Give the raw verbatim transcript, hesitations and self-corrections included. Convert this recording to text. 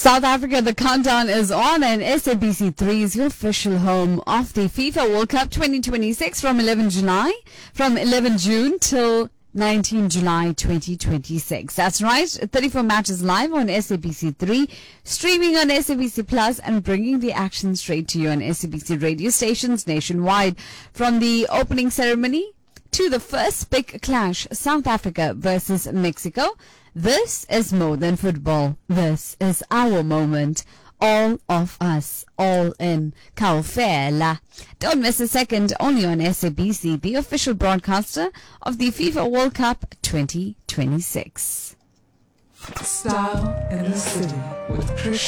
South Africa, the countdown is on, and S A B C three is your official home of the FIFA World Cup twenty twenty-six from eleven July, from eleven June till nineteenth July twenty twenty-six. That's right, thirty-four matches live on S A B C three, streaming on S A B C Plus, and bringing the action straight to you on S A B C radio stations nationwide. From the opening ceremony to the first big clash, South Africa versus Mexico. This is more than football. This is our moment. All of us, all in Kaufela. Don't miss a second, only on S A B C, the official broadcaster of the FIFA World Cup twenty twenty-six. Style in the City with Chris